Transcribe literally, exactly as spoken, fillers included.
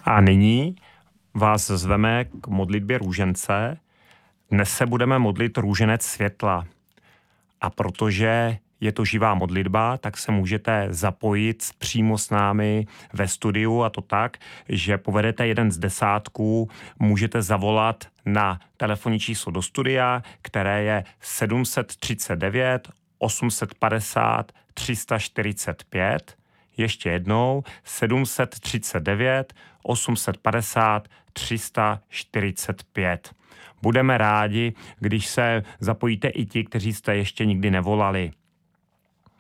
A nyní vás zveme k modlitbě růžence. Dnes se budeme modlit růženec světla. A protože je to živá modlitba, tak se můžete zapojit přímo s námi ve studiu, a to tak, že povedete jeden z desátků, můžete zavolat na telefonní číslo do studia, které je sedm set třicet devět osm set padesát tři sta čtyřicet pět. Ještě jednou sedm set třicet devět osm set padesát tři sta čtyřicet pět. Budeme rádi, když se zapojíte i ti, kteří jste ještě nikdy nevolali.